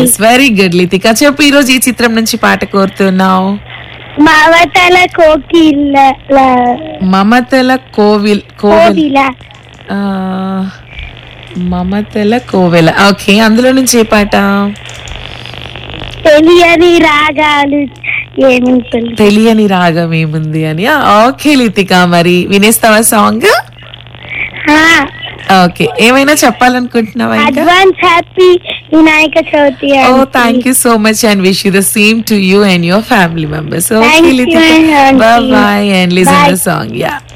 Yes very good Lithika. చెప్పు, ఈ రోజు ఈ చిత్రం నుంచి పాట కోరుతున్నావు? మమతల కోకిల మమతల కోవిల్ కోవిల ఆ, మమతల కోవెల. ఓకే, అందులో నుంచి ఏ పాట? తెలియని రాగాలు ఏమి తెలియని రాగం ఏముంది అని. ఓకే లితిక, మరి వినేస్తావా సాంగ్? ఓకే, ఏమైనా చెప్పాలనుకుంటున్నావా? Advance happy Vinayaka Chavithi. Oh thank you so much and wish you the same to you and your family members. Okay Lithika, bye bye and listen the song. Yeah.